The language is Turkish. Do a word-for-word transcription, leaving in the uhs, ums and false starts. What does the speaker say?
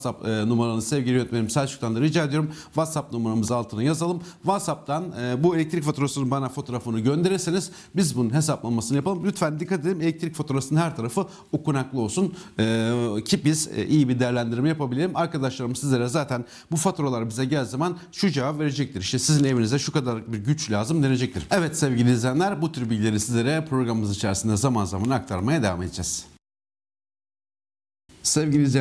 WhatsApp e, numaranı sevgili yönetmenim Selçuk'tan da rica ediyorum. WhatsApp numaramızı altına yazalım. WhatsApp'tan e, bu elektrik faturasının bana fotoğrafını gönderirseniz biz bunun hesaplamasını yapalım. Lütfen dikkat edin, elektrik faturasının her tarafı okunaklı olsun e, ki biz e, iyi bir değerlendirme yapabilelim. Arkadaşlarım sizlere zaten bu faturalar bize geldiği zaman şu cevap verecektir. İşte sizin evinize şu kadar bir güç lazım denecektir. Evet sevgili izleyenler, bu tür bilgileri sizlere programımız içerisinde zaman zaman aktarmaya devam edeceğiz. Sevgili izleyenler,